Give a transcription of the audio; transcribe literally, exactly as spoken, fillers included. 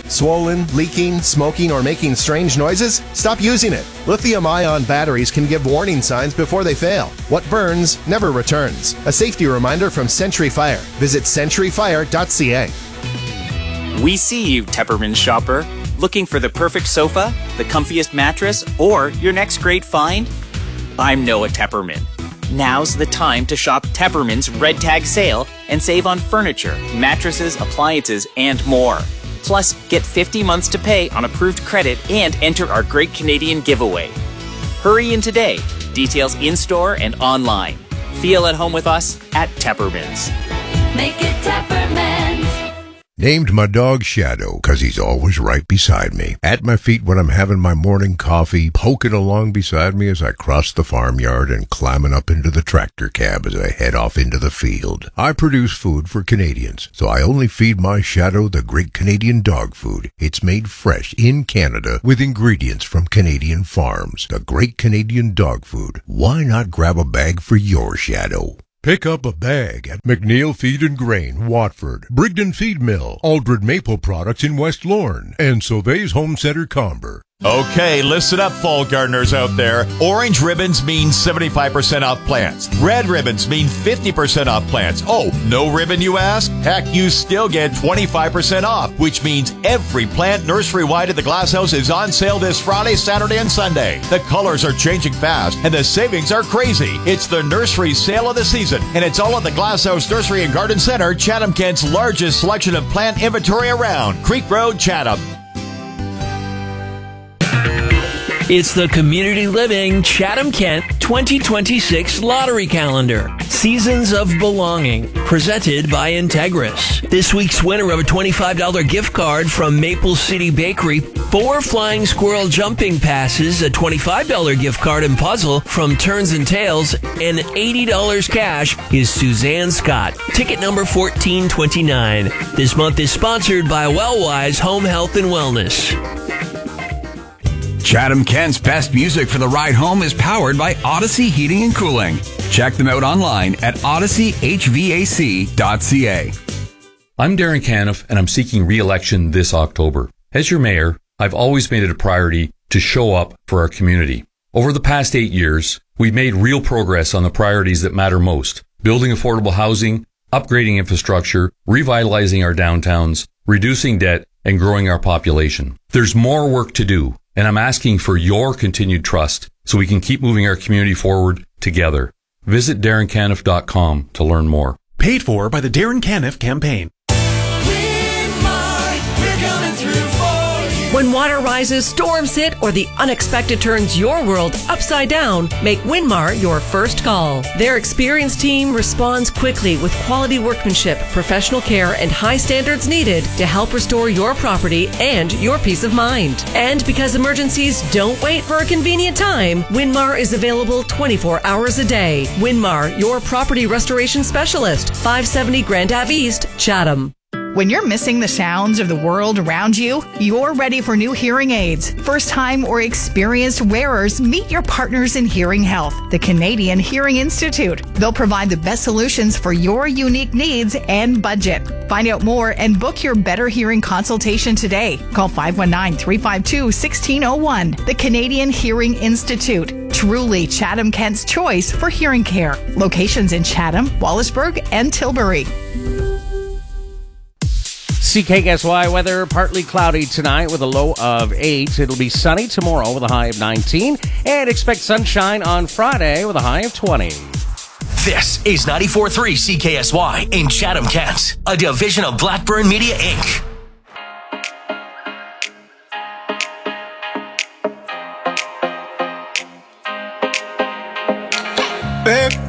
Swollen, leaking, smoking, or making strange noises? Stop using it. Lithium-ion batteries can give warning signs before they fail. What burns never returns. A safety reminder from Century Fire. Visit century fire dot c a. We see you, Tepperman shopper. Looking for the perfect sofa, the comfiest mattress, or your next great find? I'm Noah Tepperman. Now's the time to shop Tepperman's Red Tag Sale and save on furniture, mattresses, appliances, and more. Plus, get fifty months to pay on approved credit and enter our Great Canadian Giveaway. Hurry in today. Details in-store and online. Feel at home with us at Tepperman's. Make it Tepperman's. Named my dog Shadow, 'cause he's always right beside me. At my feet when I'm having my morning coffee, poking along beside me as I cross the farmyard, and climbing up into the tractor cab as I head off into the field. I produce food for Canadians, so I only feed my Shadow the Great Canadian Dog Food. It's made fresh in Canada with ingredients from Canadian farms. The Great Canadian Dog Food. Why not grab a bag for your Shadow? Pick up a bag at McNeil Feed and Grain, Watford, Brigden Feed Mill, Aldred Maple Products in West Lorne, and Sauvé's Home Center, Comber. Okay, listen up, fall gardeners out there. Orange ribbons mean seventy-five percent off plants. Red ribbons mean fifty percent off plants. Oh, no ribbon, you ask? Heck, you still get twenty-five percent off, which means every plant nursery-wide at the Glass House is on sale this Friday, Saturday, and Sunday. The colors are changing fast, and the savings are crazy. It's the nursery sale of the season, and it's all at the Glass House Nursery and Garden Center, Chatham-Kent's largest selection of plant inventory around. Creek Road, Chatham. It's the Community Living Chatham-Kent twenty twenty-six Lottery Calendar. Seasons of Belonging, presented by Integris. This week's winner of a twenty-five dollars gift card from Maple City Bakery, four Flying Squirrel jumping passes, a twenty-five dollars gift card and puzzle from Turns and Tails, and eighty dollars cash is Suzanne Scott. Ticket number fourteen twenty-nine. This month is sponsored by Wellwise Home Health and Wellness. Chatham-Kent's best music for the ride home is powered by Odyssey Heating and Cooling. Check them out online at odyssey h v a c dot c a. I'm Darren Caniff, and I'm seeking re-election this October. As your mayor, I've always made it a priority to show up for our community. Over the past eight years, we've made real progress on the priorities that matter most: building affordable housing, upgrading infrastructure, revitalizing our downtowns, reducing debt, and growing our population. There's more work to do, and I'm asking for your continued trust so we can keep moving our community forward together. Visit darren caniff dot com to learn more. Paid for by the Darren Caniff Campaign. When water rises, storms hit, or the unexpected turns your world upside down, make Winmar your first call. Their experienced team responds quickly with quality workmanship, professional care, and high standards needed to help restore your property and your peace of mind. And because emergencies don't wait for a convenient time, Winmar is available twenty-four hours a day. Winmar, your property restoration specialist, five seventy Grand Ave East, Chatham. When you're missing the sounds of the world around you, you're ready for new hearing aids. First-time or experienced wearers, meet your partners in hearing health, the Canadian Hearing Institute. They'll provide the best solutions for your unique needs and budget. Find out more and book your better hearing consultation today. Call five one nine, three five two, one six zero one. The Canadian Hearing Institute. Truly Chatham-Kent's choice for hearing care. Locations in Chatham, Wallaceburg, and Tilbury. C K S Y weather, partly cloudy tonight with a low of eight. It'll be sunny tomorrow with a high of nineteen. And expect sunshine on Friday with a high of twenty. This is ninety-four point three C K S Y in Chatham-Kent, a division of Blackburn Media, Incorporated. Babe.